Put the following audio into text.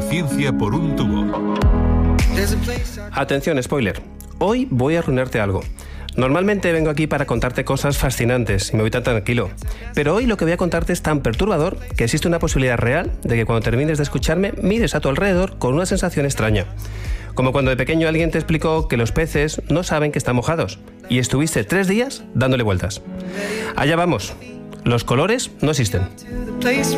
ciencia por un tubo. Atención, spoiler. Hoy voy a arruinarte algo. Normalmente vengo aquí para contarte cosas fascinantes y me voy tan tranquilo. Pero hoy lo que voy a contarte es tan perturbador que existe una posibilidad real de que cuando termines de escucharme mires a tu alrededor con una sensación extraña. Como cuando de pequeño alguien te explicó que los peces no saben que están mojados y estuviste 3 días dándole vueltas. Allá vamos. Los colores no existen.